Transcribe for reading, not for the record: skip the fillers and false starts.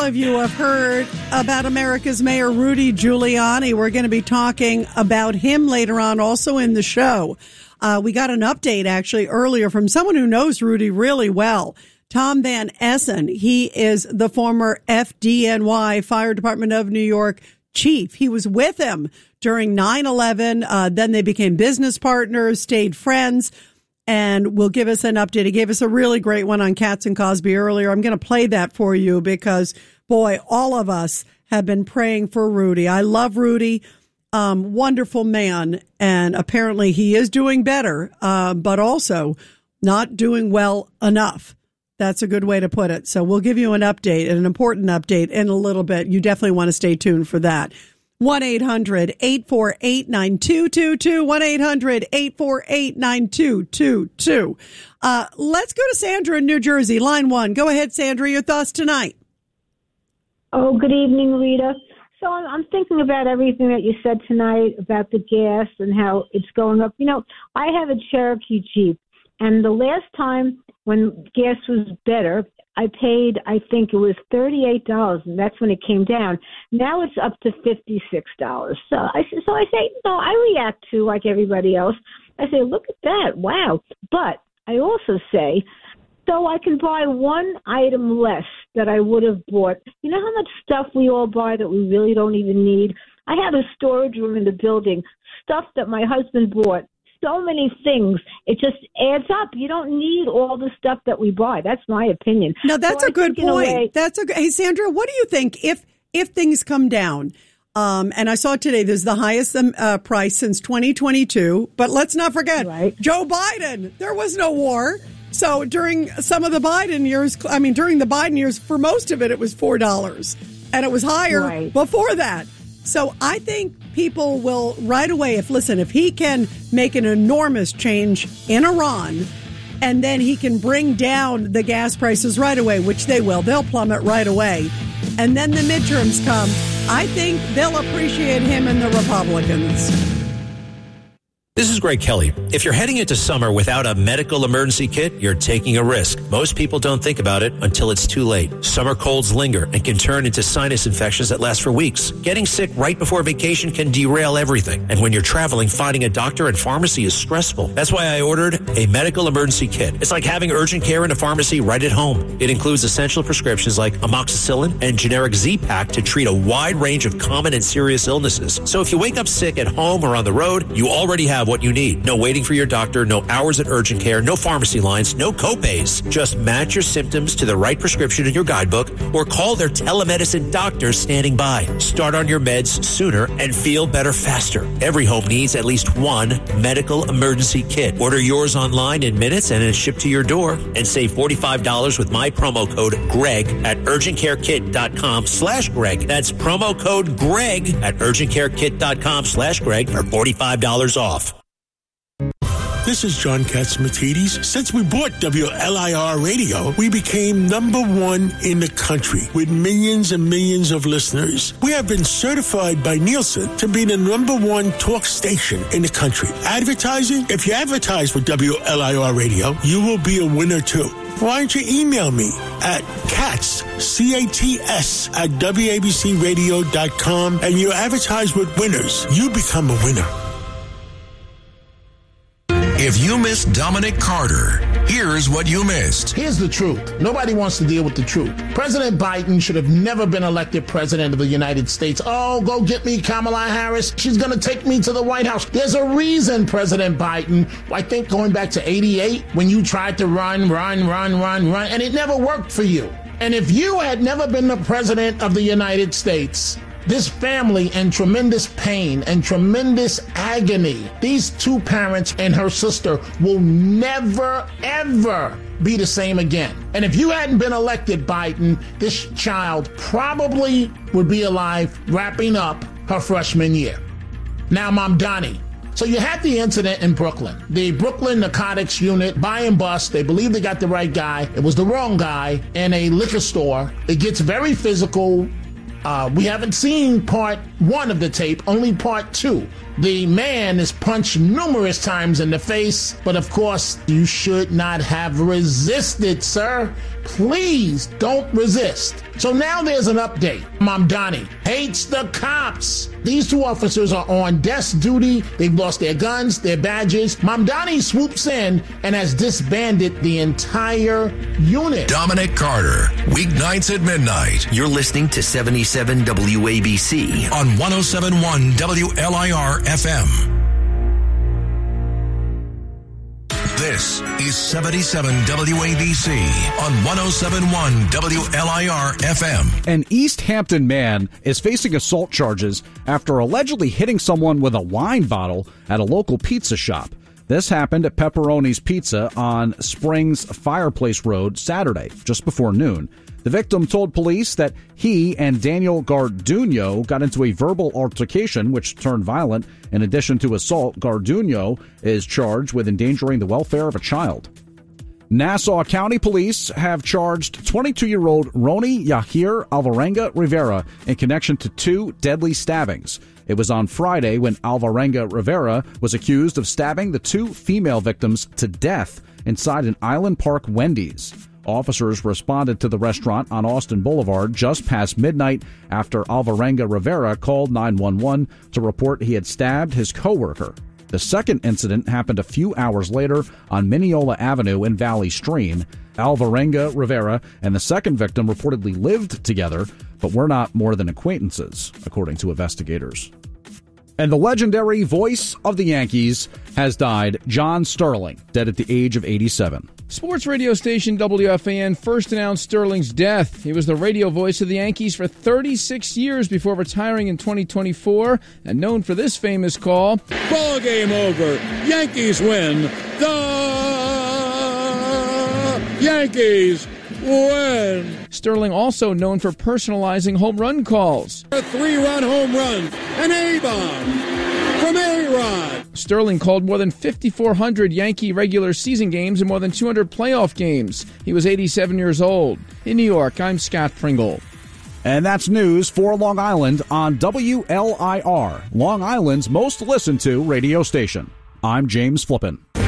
of you have heard about America's Mayor Rudy Giuliani. We're going to be talking about him later on also in the show. We got an update actually earlier from someone who knows Rudy really well. Tom Van Essen. He is the former FDNY, Fire Department of New York chief. He was with him during 9/11. Then they became business partners, stayed friends, and will give us an update. He gave us a really great one on Katz and Cosby earlier. I'm going to play that for you because, boy, all of us have been praying for Rudy. I love Rudy. Wonderful man. And apparently he is doing better, but also not doing well enough. That's a good way to put it. So we'll give you an update, an important update in a little bit. You definitely want to stay tuned for that. 1-800-848-9222. 1-800-848-9222. Let's go to Sandra in New Jersey. Line 1. Go ahead, Sandra. Your thoughts tonight. Oh, good evening, Rita. So I'm thinking about everything that you said tonight about the gas and how it's going up. You know, I have a Cherokee Jeep, and the last time when gas was better, I paid, I think it was $38, and that's when it came down. Now it's up to $56. So I say, no, I react to like everybody else. I say, look at that, wow. But I also say, so I can buy one item less that I would have bought. You know how much stuff we all buy that we really don't even need? I have a storage room in the building, stuff that my husband bought. So many things. It just adds up. You don't need all the stuff that we buy. That's my opinion. No, that's a good point. Hey, Sandra, what do you think if things come down? And I saw today there's the highest price since 2022. But let's not forget, Joe Biden. There was no war. So during some of the Biden years, during the Biden years, for most of it, it was $4. And it was higher before that. So I think people will right away, if he can make an enormous change in Iran, and then he can bring down the gas prices right away, which they will. They'll plummet right away. And then the midterms come. I think they'll appreciate him and the Republicans. This is Greg Kelly. If you're heading into summer without a medical emergency kit, you're taking a risk. Most people don't think about it until it's too late. Summer colds linger and can turn into sinus infections that last for weeks. Getting sick right before vacation can derail everything. And when you're traveling, finding a doctor and pharmacy is stressful. That's why I ordered a medical emergency kit. It's like having urgent care in a pharmacy right at home. It includes essential prescriptions like amoxicillin and generic Z-Pak to treat a wide range of common and serious illnesses. So if you wake up sick at home or on the road, you already have what you need. No waiting for your doctor, no hours at urgent care, no pharmacy lines, no copays. Just match your symptoms to the right prescription in your guidebook or call their telemedicine doctor standing by. Start on your meds sooner and feel better faster. Every home needs at least one medical emergency kit. Order yours online in minutes and it's shipped to your door. And save $45 with my promo code GREG at urgentcarekit.com/Greg. That's promo code GREG at urgentcarekit.com/Greg for $45 off. This is John Catsimatidis. Since we bought WLIR Radio, we became #1 in the country with millions and millions of listeners. We have been certified by Nielsen to be the #1 talk station in the country. Advertising? If you advertise with WLIR Radio, you will be a winner too. Why don't you email me at Katz, C-A-T-S, at WABCRadio.com, and you advertise with winners. You become a winner. If you missed Dominic Carter, here's what you missed. Here's the truth. Nobody wants to deal with the truth. President Biden should have never been elected president of the United States. Oh, go get me Kamala Harris. She's going to take me to the White House. There's a reason, President Biden. I think going back to 88, when you tried to run, and it never worked for you. And if you had never been the president of the United States, this family in tremendous pain and tremendous agony, these two parents and her sister will never, ever be the same again. And if you hadn't been elected, Biden, this child probably would be alive wrapping up her freshman year. Now, Mom Donnie. So you had the incident in Brooklyn. The Brooklyn Narcotics Unit, buy and bust. They believe they got the right guy. It was the wrong guy in a liquor store. It gets very physical. We haven't seen part 1 of the tape, only part 2. The man is punched numerous times in the face, but of course, you should not have resisted, sir. Please don't resist. So now there's an update. Mamdani hates the cops. These two officers are on desk duty. They've lost their guns, their badges. Mamdani swoops in and has disbanded the entire unit. Dominic Carter, weeknights at midnight. You're listening to 77 WABC on 107.1 WLIR FM. This is 77 WABC on 107.1 WLIR FM. An East Hampton man is facing assault charges after allegedly hitting someone with a wine bottle at a local pizza shop. This happened at Pepperoni's Pizza on Springs Fireplace Road Saturday, just before noon. The victim told police that he and Daniel Garduno got into a verbal altercation which turned violent. In addition to assault, Garduno is charged with endangering the welfare of a child. Nassau County Police have charged 22-year-old Roni Yahir Alvarenga Rivera in connection to 2 deadly stabbings. It was on Friday when Alvarenga Rivera was accused of stabbing the 2 female victims to death inside an Island Park Wendy's. Officers responded to the restaurant on Austin Boulevard just past midnight after Alvarenga Rivera called 911 to report he had stabbed his coworker. The second incident happened a few hours later on Mineola Avenue in Valley Stream. Alvarenga Rivera and the second victim reportedly lived together, but were not more than acquaintances, according to investigators. And the legendary voice of the Yankees has died, John Sterling, dead at the age of 87. Sports radio station WFAN first announced Sterling's death. He was the radio voice of the Yankees for 36 years before retiring in 2024, and known for this famous call. Ball game over. Yankees win. The Yankees win. Sterling also known for personalizing home run calls. A 3-run home run. An A-bomb from A-Rod. Sterling called more than 5,400 Yankee regular season games and more than 200 playoff games. He was 87 years old. In New York, I'm Scott Pringle. And that's news for Long Island on WLIR, Long Island's most listened to radio station. I'm James Flippin.